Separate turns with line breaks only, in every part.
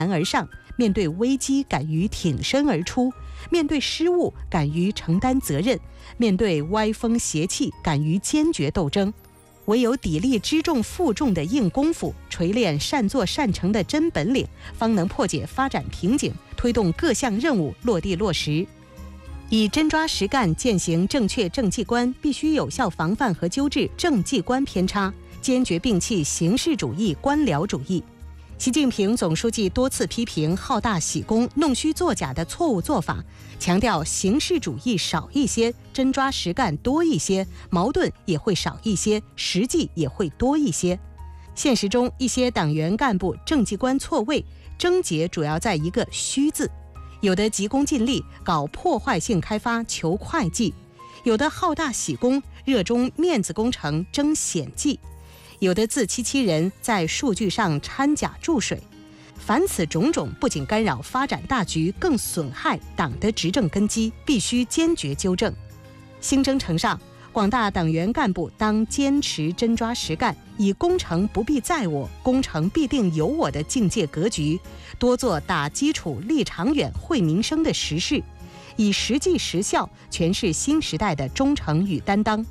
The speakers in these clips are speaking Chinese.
而上，面对危机敢于挺身而出，面对失误敢于承担责任，面对歪风邪气敢于坚决斗争。唯有砥砺知重负重的硬功夫，锤炼善作善成的真本领，方能破解发展瓶颈，推动各项任务落地落实。以真抓实干践行正确政绩观，必须有效防范和纠治政绩观偏差，坚决摒弃形式主义、官僚主义。习近平总书记多次批评好大喜功、弄虚作假的错误做法，强调形式主义少一些，真抓实干多一些，矛盾也会少一些，实际也会多一些。现实中，一些党员干部政绩观错位，症结主要在一个虚字。有的急功近利，搞破坏性开发求快计；有的好大喜功，热衷面子工程争显绩；有的自欺欺人，在数据上掺假注水。凡此种种，不仅干扰发展大局，更损害党的执政根基，必须坚决纠正。新征程上，广大党员干部当坚持真抓实干，以工程不必在我，工程必定有我的境界格局，多做打基础、立长远、惠民生的实事，以实际实效诠释新时代的忠诚与担当。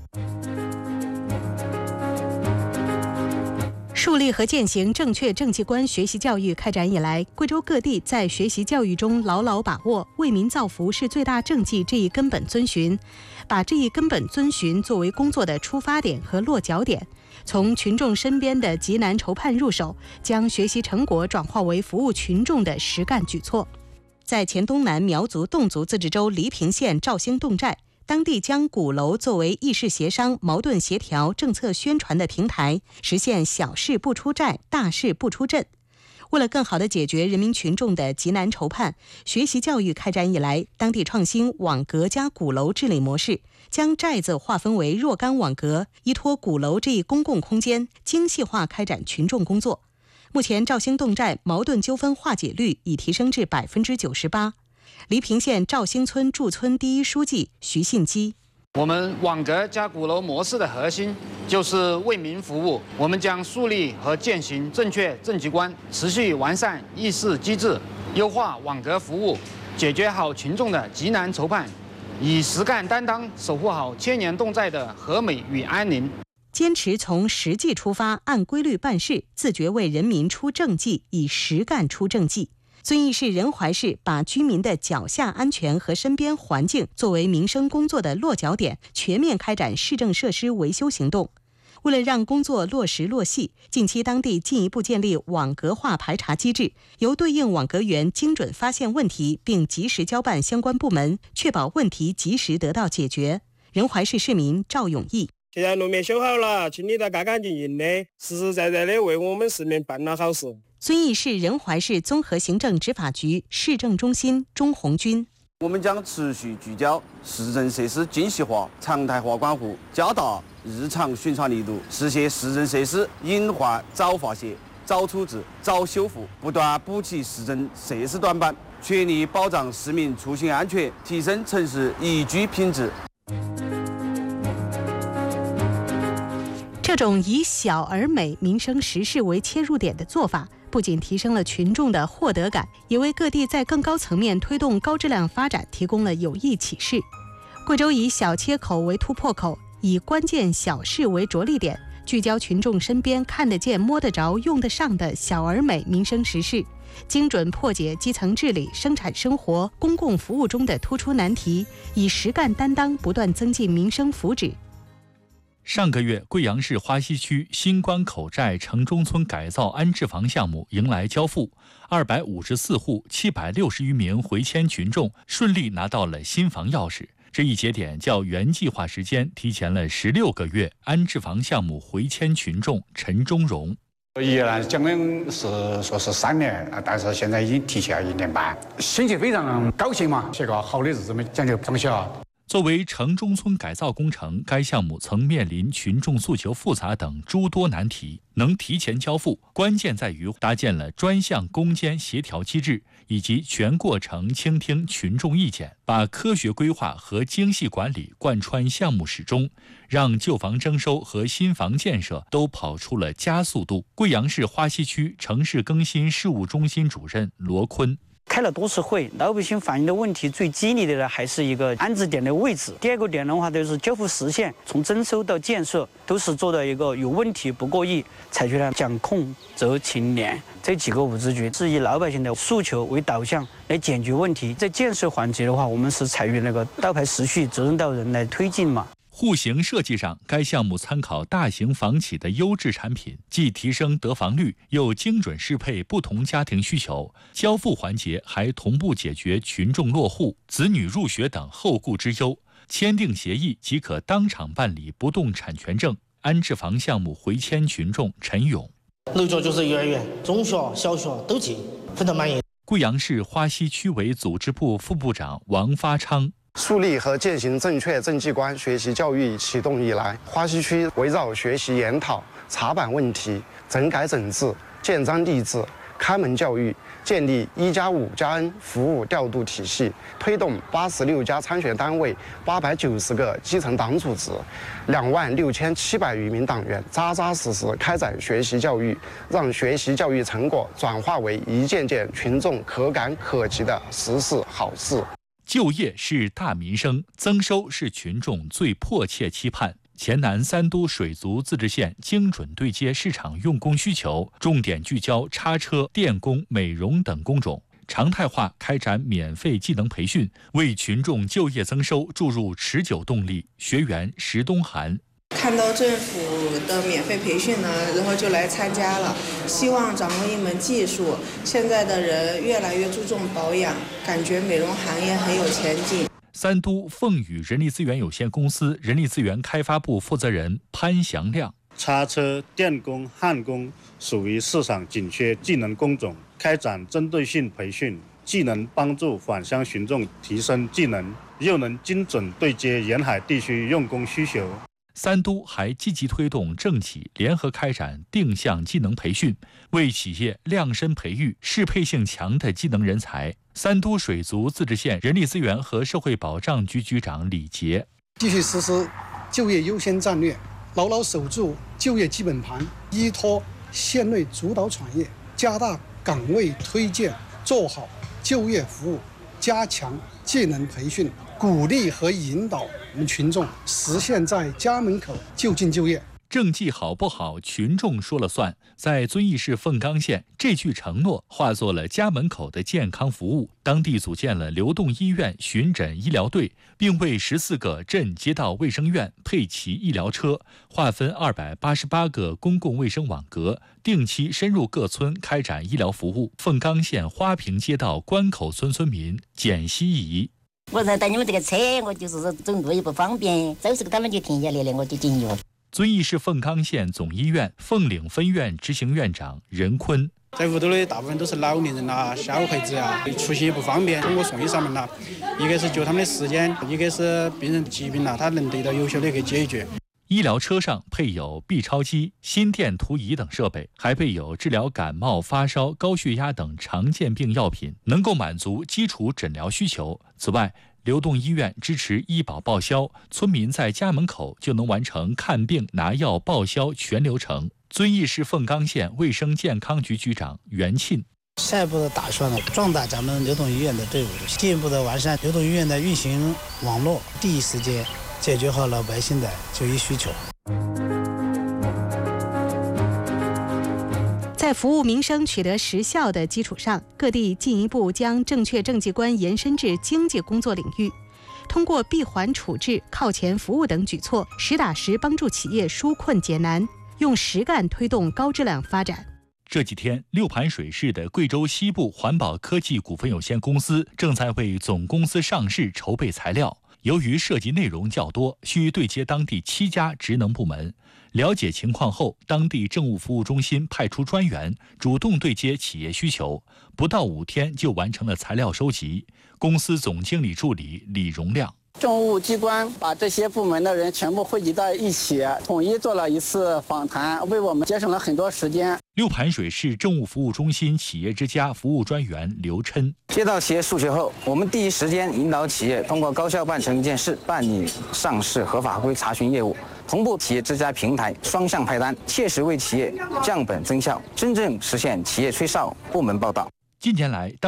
树立和践行正确政绩观学习教育开展以来，贵州各地在学习教育中牢牢把握为民造福是最大政绩这一根本遵循，把这一根本遵循作为工作的出发点和落脚点，从群众身边的急难筹盼入手，将学习成果转化为服务群众的实干举措。在黔东南苗族侗族自治州黎平县肇兴侗寨，当地将鼓楼作为议事协商、矛盾协调、政策宣传的平台，实现小事不出寨，大事不出阵。为了更好地解决人民群众的急难筹盼，学习教育开展以来，当地创新网格加鼓楼治理模式，将寨子划分为若干网格，依托鼓楼这一公共空间，精细化开展群众工作。目前肇兴侗寨矛盾纠纷化解率已提升至98%。黎平县肇兴村驻村第一书记徐信基：
我们网格加鼓楼模式的核心就是为民服务，我们将树立和践行正确政绩观，持续完善议事机制，优化网格服务，解决好群众的急难筹盼，以实干担当守护好千年侗寨的和美与安宁。
坚持从实际出发，按规律办事，自觉为人民出政绩，以实干出政绩。遵义市仁怀市把居民的脚下安全和身边环境作为民生工作的落脚点，全面开展市政设施维修行动。为了让工作落实落细，近期当地进一步建立网格化排查机制，由对应网格员精准发现问题，并及时交办相关部门，确保问题及时得到解决。仁怀市市民赵永义：
现在路面修好了，清理得干干净净的，实实在在的为我们市民办了好事。
遵义市仁怀市综合行政执法局市政中心钟红军：
我们将持续聚焦市政设施精细化、常态化管护，加大日常巡查力度，实现市政设施隐患早发现、早处置、早修复，不断补齐市政设施短板，全力保障市民出行安全，提升城市宜居品质。
这种以小而美、民生实事为切入点的做法，不仅提升了群众的获得感，也为各地在更高层面推动高质量发展提供了有益启示。贵州以小切口为突破口，以关键小事为着力点，聚焦群众身边看得见、摸得着、用得上的小而美民生实事，精准破解基层治理、生产生活、公共服务中的突出难题，以实干担当不断增进民生福祉。
上个月，贵阳市花溪区新关口寨城中村改造安置房项目迎来交付，254户760余名回迁群众顺利拿到了新房钥匙。这一节点较原计划时间提前了16个月。安置房项目回迁群众陈忠荣：
原来讲的是说是3年，但是现在已经提前了1年半，心情非常高兴嘛，是个好的日子嘛，讲究装修。
作为城中村改造工程，该项目曾面临群众诉求复杂等诸多难题。能提前交付，关键在于搭建了专项攻坚协调机制，以及全过程倾听群众意见，把科学规划和精细管理贯穿项目始终，让旧房征收和新房建设都跑出了加速度。贵阳市花溪区城市更新事务中心主任罗坤。
开了多次会，老百姓反映的问题最激烈的呢，还是一个安置点的位置。第二个点的话，就是交付时限，从征收到建设都是做到一个有问题不过亿，采取了讲控责清廉这几个5字诀，是以老百姓的诉求为导向来解决问题。在建设环节的话，我们是采用那个刀牌时序、责任到人来推进嘛。
户型设计上，该项目参考大型房企的优质产品，既提升得房率，又精准适配不同家庭需求。交付环节还同步解决群众落户、子女入学等后顾之忧。签订协议即可当场办理不动产权证。安置房项目回迁群众陈勇：
楼角就是幼儿园、中学、小学都进，非常满意。
贵阳市花溪区委组织部副部长王发昌。
树立和践行正确政绩观学习教育启动以来，花溪区围绕学习研讨、查办问题、整改整治、建章立制、开门教育，建立1+5+N 服务调度体系，推动86家参选单位、890个基层党组织、26700余名党员扎扎实实开展学习教育，让学习教育成果转化为一件件群众可感可及的实事好事。
就业是大民生，增收是群众最迫切期盼。黔南3都水族自治县精准对接市场用工需求，重点聚焦叉车、电工、美容等工种，常态化开展免费技能培训，为群众就业增收注入持久动力。学员石东涵。
看到政府的免费培训呢，然后就来参加了，希望掌握一门技术。现在的人越来越注重保养，感觉美容行业很有前景。
3都凤宇人力资源有限公司人力资源开发部负责人潘祥亮：
叉车、电工、焊工属于市场紧缺技能工种，开展针对性培训，既能帮助返乡群众提升技能，又能精准对接沿海地区用工需求。
3都还积极推动政企联合开展定向技能培训，为企业量身培育适配性强的技能人才。3都水族自治县人力资源和社会保障局局长李杰：
继续实施就业优先战略，牢牢守住就业基本盘，依托县内主导产业，加大岗位推荐，做好就业服务，加强技能培训，鼓励和引导我们群众实现在家门口就近就业。
政绩好不好，群众说了算。在遵义市凤冈县，这句承诺化作了家门口的健康服务。当地组建了流动医院巡诊医疗队，并为14个镇街道卫生院配齐医疗车，划分288个公共卫生网格，定期深入各村开展医疗服务。凤冈县花坪街道关口村村民简希怡：
我在带你们这个车，我就是说走路也不方便，走时候他们就停下来了，我就进医院。
遵义市凤冈县总医院凤岭分院执行院长任坤：
在屋头的大部分都是老年人啦、小孩子啊，出行也不方便，通过送医上门啦，一个是救他们的时间，一个是病人疾病啦，他能得到有效的一个解决。
医疗车上配有 B 超机、心电图仪等设备，还备有治疗感冒、发烧、高血压等常见病药品，能够满足基础诊疗需求。此外，流动医院支持医保报销，村民在家门口就能完成看病、拿药、报销全流程。遵义市凤冈县卫生健康局局长袁庆：
下一步的打算呢，壮大咱们流动医院的队伍，进一步的完善流动医院的运行网络，第一时间解决好老百姓的就医需求。
在服务民生取得实效的基础上，各地进一步将正确政绩观延伸至经济工作领域，通过闭环处置、靠前服务等举措，实打实帮助企业纾困解难，用实干推动高质量发展。
这几天，六盘水市的贵州西部环保科技股份有限公司正在为总公司上市筹备材料。由于涉及内容较多，需对接当地7家职能部门。了解情况后，当地政务服务中心派出专员主动对接企业需求，不到5天就完成了材料收集。公司总经理助理李荣亮：
政务机关把这些部门的人全部汇集到一起，统一做了一次访谈，为我们节省了很多时间。
六盘水市政务服务中心企业之家服务专员刘琛：
接到企业诉求后，我们第一时间引导企业通过高效办成一件事，办理上市合法规查询业务，同步企业之家平台双向派单，切实为企业降本增效，真正实现企业吹哨部门报道。
近年来，